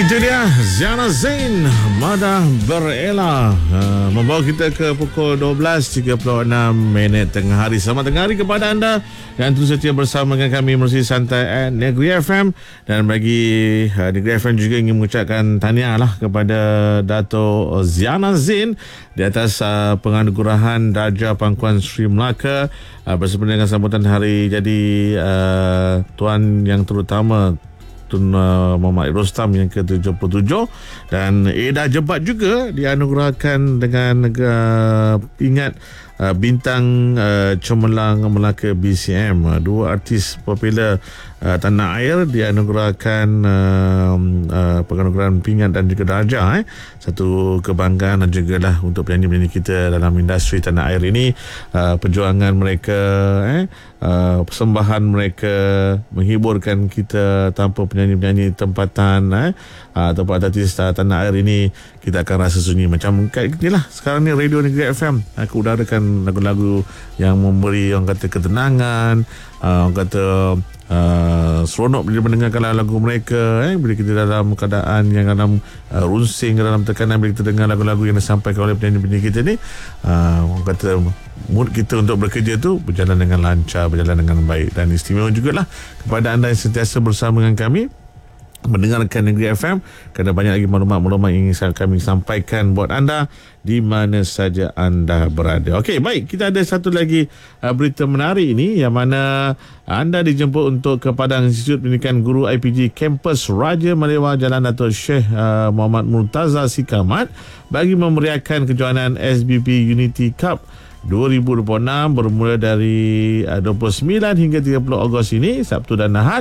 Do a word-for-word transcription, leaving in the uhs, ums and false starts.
Itu dia Ziana Zain, Madah Berela, uh, membawa kita ke pukul dua belas tiga puluh enam minit tengah hari. Selamat tengah hari kepada anda yang terus setia bersama dengan kami melalui Santai at Negeri F M. Dan bagi uh, Negeri F M juga ingin mengucapkan tahniah lah kepada Dato' Ziana Zain di atas uh, penganugerahan darjah Pangkuan Sri Melaka uh, bersempena dengan sambutan hari jadi uh, Tuan Yang Terutama Tun uh, Muhammad Rostam yang ke tujuh puluh tujuh. Dan Eda Jebat juga dianugerahkan dengan uh, ingat uh, bintang uh, Cemerlang Melaka B C M. Uh, dua artis popular uh, tanah air dianugerahkan uh, uh, penganugerahan pingat dan juga darjah. Eh. Satu kebanggaan dan juga lah untuk penyanyi-penyanyi kita dalam industri tanah air ini. Uh, perjuangan mereka, eh, uh, persembahan mereka menghiburkan kita tanpa penyanyi-penyanyi tempatan, eh, uh, ataupun artis tanah air ini, kita akan rasa sunyi. Macam inilah sekarang ni Radio Negeri F M aku udarakan lagu-lagu yang memberi orang kata ketenangan, uh, orang kata Uh, seronok bila mendengarkan lagu mereka, eh, bila kita dalam keadaan yang dalam uh, runsing, dalam tekanan, bila kita dengar lagu-lagu yang disampaikan oleh penyanyi-penyanyi kita ni, uh, orang kata mood kita untuk bekerja tu berjalan dengan lancar, berjalan dengan baik. Dan istimewa jugalah kepada anda yang sentiasa bersama dengan kami mendengarkan Negeri F M, kerana banyak lagi maklumat-maklumat yang ingin kami sampaikan buat anda di mana saja anda berada. Okey, baik, kita ada satu lagi uh, berita menarik ini, yang mana anda dijemput untuk ke Padang Institut Pendidikan Guru I P G Kampus Raja Malewah Jalan Dato' Syekh uh, Muhammad Murtaza Sikamat bagi memeriahkan kejohanan S B P Unity Cup dua ribu dua puluh enam bermula dari uh, dua puluh sembilan hingga tiga puluh Ogos ini, Sabtu dan Ahad.